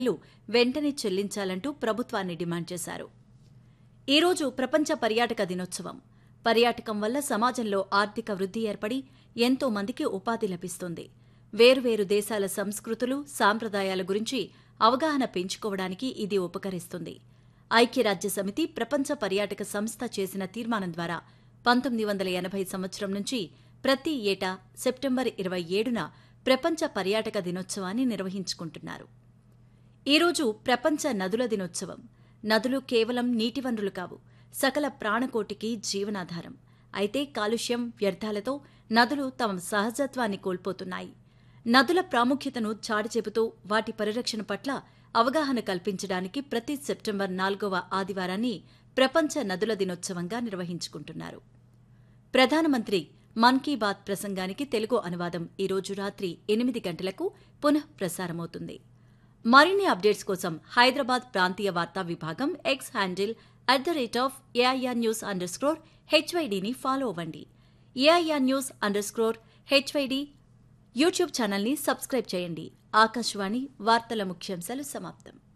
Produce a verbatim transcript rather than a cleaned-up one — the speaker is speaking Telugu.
వెంటనే చెల్లించాలంటూ ప్రభుత్వాన్ని డిమాండ్ చేశారు. ఈరోజు ప్రపంచ పర్యాటక దినోత్సవం. పర్యాటకం వల్ల సమాజంలో ఆర్థిక వృద్ధి ఏర్పడి ఎంతో మందికి ఉపాధి లభిస్తుంది. వేర్వేరు దేశాల సంస్కృతులు, సాంప్రదాయాల గురించి అవగాహన పెంచుకోవడానికి ఇది ఉపకరిస్తుంది. ఐక్యరాజ్యసమితి ప్రపంచ పర్యాటక సంస్థ చేసిన తీర్మానం ద్వారా పంతొమ్మిది వందల ఎనభై సంవత్సరం నుంచి ప్రతి ఏటా సెప్టెంబర్ ఇరవై ఏడున ప్రపంచ పర్యాటక దినోత్సవాన్ని నిర్వహించుకుంటున్నారు. ఈరోజు ప్రపంచ నదుల దినోత్సవం. నదులు కేవలం నీటి వనరులు కావు, సకల ప్రాణకోటికి జీవనాధారం. అయితే కాలుష్యం, వ్యర్థాలతో నదులు తమ సహజత్వాన్ని కోల్పోతున్నాయి. నదుల ప్రాముఖ్యతను చాటి చెబుతూ వాటి పరిరక్షణ పట్ల అవగాహన కల్పించడానికి ప్రతి సెప్టెంబర్ నాలుగవ ఆదివారాన్ని ప్రపంచ నదుల దినోత్సవంగా నిర్వహించుకుంటున్నారు. ప్రధానమంత్రి మన్ కీ బాత్ ప్రసంగానికి తెలుగు అనువాదం ఈరోజు రాత్రి ఎనిమిది గంటలకు పునః ప్రసారమవుతుంది. మరిన్ని అప్డేట్స్ కోసం హైదరాబాద్ ప్రాంతీయ వార్తా విభాగం X handle at the rate of AIR news under స్క్రోర్ హెచ్వైడీని follow అవ్వండి. AIR news under స్క్రోర్ HYD YouTube ఛానల్ని సబ్స్క్రైబ్ చేయండి. ఆకాశవాణి వార్తల ముఖ్యాంశాలు సమాప్తం.